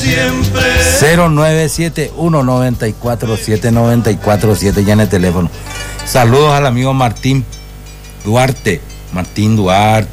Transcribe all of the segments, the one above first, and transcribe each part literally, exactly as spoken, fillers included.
siempre. cero nueve siete uno noventa y cuatro siete noventa y cuatro siete ya en el teléfono. Saludos al amigo Martín Duarte. Martín Duarte.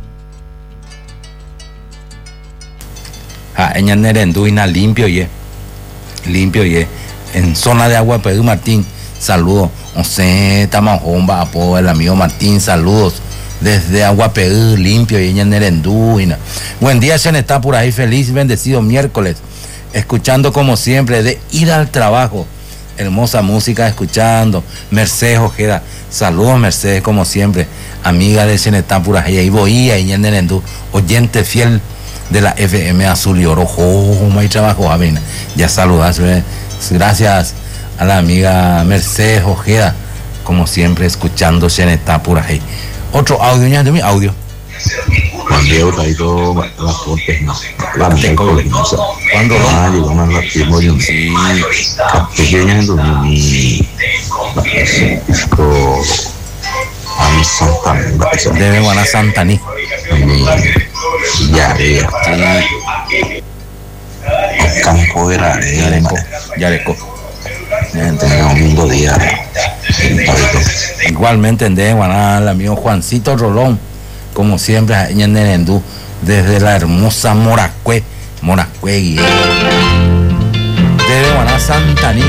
Ah, en Nerenduina limpio y limpio y en zona de Agua Pedú. Martín, saludos. No sé, Tamajomba, apo el amigo Martín, saludos desde Agua Pedú, limpio y en Nerenduina. Buen día, Shen, está por ahí, feliz y bendecido miércoles, escuchando como siempre de ir al trabajo. Hermosa música escuchando. Mercedes Ojeda, saludos Mercedes como siempre, amiga de Shen, por ahí, ahí voy, ahí en Nerendú, oyente fiel de la F M Azul y Oro. Oh, my trabajo, avena. Ya saludas, ¿eh? Gracias a la amiga Mercedes Ojeda, como siempre, escuchando Shenetá por ahí. Otro audio, ya de mi audio. Juan Diego traído las cortes, ¿no? La tengo, ¿Cuándo? Ah, llegó más la tiempo de un sí. Pequeña en dos mil. Esto. A Santa. Debe Guana Santaní. Ya, ya. Campo de la Yareco. Yareco. Tenemos un lindo día. Igualmente en de Guaná, el amigo Juancito Rolón, como siempre, en Nerendú, desde la hermosa Moracue, Moracue, Debe Guaná Santaní.